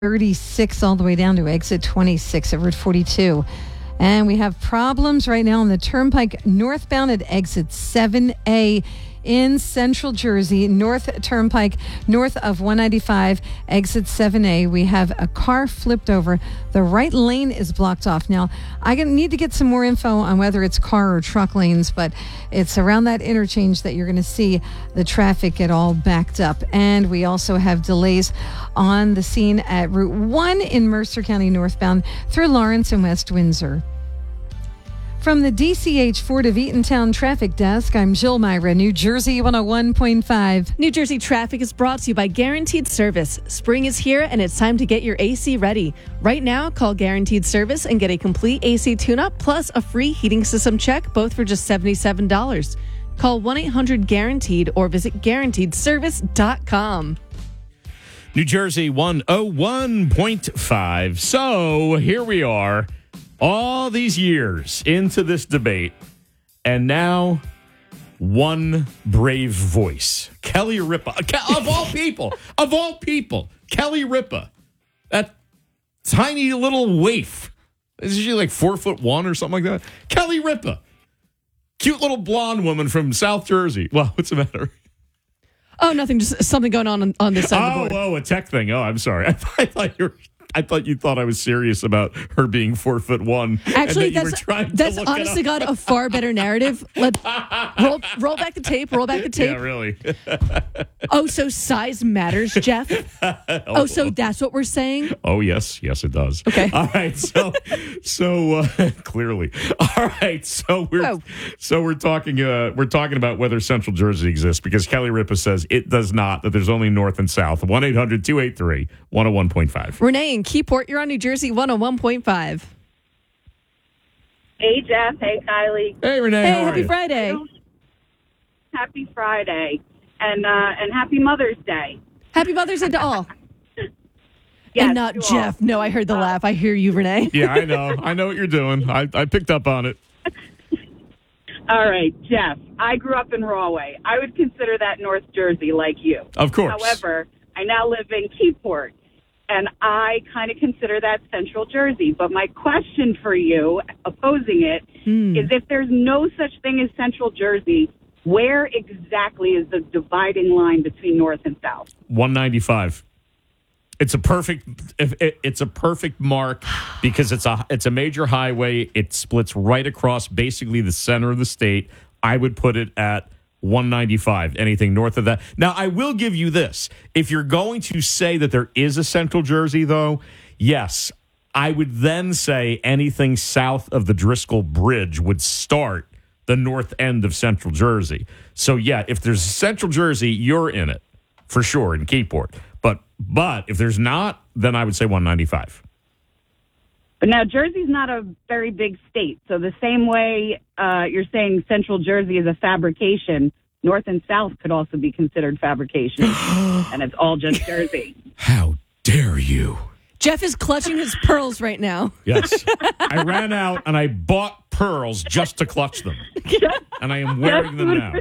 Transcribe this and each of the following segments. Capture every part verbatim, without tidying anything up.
thirty-six all the way down to exit twenty-six at Route forty-two. And we have problems right now on the Turnpike northbound at exit seven A in Central Jersey, North Turnpike, north of one ninety-five, exit seven A. We have a car flipped over. The right lane is blocked off. Now, I need to get some more info on whether it's car or truck lanes, but it's around that interchange that you're going to see the traffic get all backed up. And we also have delays on the scene at Route one in Mercer County northbound through Lawrence and West Windsor. From the D C H Ford of Eatontown Traffic Desk, I'm Jill Myra, New Jersey one oh one point five. New Jersey traffic is brought to you by Guaranteed Service. Spring is here and it's time to get your A C ready. Right now, call Guaranteed Service and get a complete A C tune-up plus a free heating system check, both for just seventy-seven dollars. Call one eight hundred guaranteed or visit guaranteed service dot com. New Jersey one oh one point five. So here we are. All these years into this debate, and now one brave voice, Kelly Ripa, of all people, of all people, Kelly Ripa, that tiny little waif. Is she like four foot one or something like that? Kelly Ripa, cute little blonde woman from South Jersey. Well, what's the matter? Oh, nothing. Just something going on on, on this side oh, of the board. Oh, a tech thing. Oh, I'm sorry. I, I thought you were. I thought you thought I was serious about her being four foot one. Actually, and that that's, you were trying to that's look honest it to God a far better narrative. Let roll, roll back the tape. Roll back the tape. Yeah, really. Oh, so size matters, Jeff. oh, oh, so that's what we're saying. Oh, yes, yes, it does. Okay. All right. So, so uh, clearly, all right. So we're oh. so we're talking uh, we're talking about whether Central Jersey exists because Kelly Ripa says it does not. That there's only North and South. One eight hundred two eight three one oh one point five. Renee in Keyport, you're on New Jersey one oh one point five. Hey, Jeff. Hey, Kylie. Hey, Renee. Hey, how happy are you? Friday. Happy Friday. And uh, and happy Mother's Day. Happy Mother's Day to all. Yes, and not Jeff. All. No, I heard the uh, laugh. I hear you, Renee. Yeah, I know. I know what you're doing. I, I picked up on it. All right, Jeff. I grew up in Rahway. I would consider that North Jersey like you. Of course. However, I now live in Keyport, and I kind of consider that Central Jersey. But my question for you, opposing it, hmm. is if there's no such thing as Central Jersey, where exactly is the dividing line between North and South? one ninety-five. It's a perfect. It's a perfect mark because it's a it's a major highway. It splits right across basically the center of the state. I would put it at one ninety-five. Anything north of that. Now, I will give you this: if you're going to say that there is a Central Jersey, though, yes, I would then say anything south of the Driscoll Bridge would start the north end of Central Jersey. So, yeah, if there's Central Jersey, you're in it for sure in Keyport. But but if there's not, then I would say one ninety-five. But now Jersey's not a very big state, so the same way uh, you're saying Central Jersey is a fabrication, North and South could also be considered fabrication, and it's all just Jersey. How dare you? Jeff is clutching his pearls right now. Yes. I ran out and I bought pearls just to clutch them. And I am wearing them now.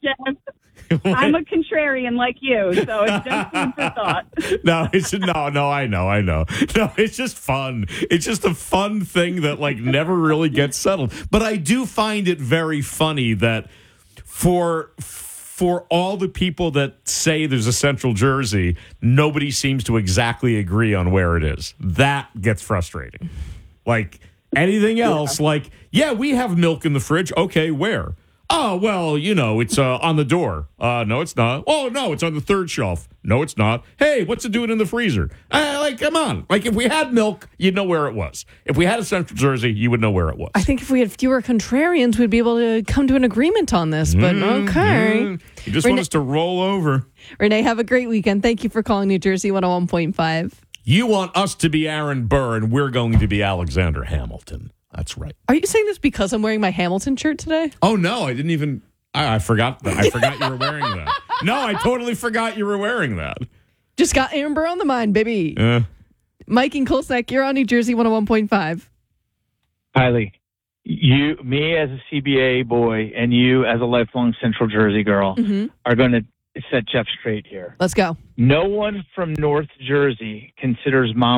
I'm a contrarian like you, so it's just food for thought. No, it's no, no, I know, I know. No, it's just fun. It's just a fun thing that like never really gets settled. But I do find it very funny that for for all the people that say there's a Central Jersey, nobody seems to exactly agree on where it is. That gets frustrating. Like anything else, yeah. like, yeah, we have milk in the fridge. Okay, where? Oh, well, you know, it's uh, on the door. Uh, no, it's not. Oh, no, it's on the third shelf. No, it's not. Hey, what's it doing in the freezer? Uh, like, come on. Like, if we had milk, you'd know where it was. If we had a Central Jersey, you would know where it was. I think if we had fewer contrarians, we'd be able to come to an agreement on this. But mm, okay. Mm. You just Renee, want us to roll over. Renee, have a great weekend. Thank you for calling New Jersey one oh one point five. You want us to be Aaron Burr, and we're going to be Alexander Hamilton. That's right. Are you saying this because I'm wearing my Hamilton shirt today? Oh, no, I didn't even... I, I forgot that. I forgot you were wearing that. No, I totally forgot you were wearing that. Just got Aaron Burr on the mind, baby. Uh, Mike and Colesnack, you're on New Jersey one oh one point five. Kylie, you, me as a C B A boy and you as a lifelong Central Jersey girl mm-hmm. are going to set Jeff straight here. Let's go. No one from North Jersey considers Mom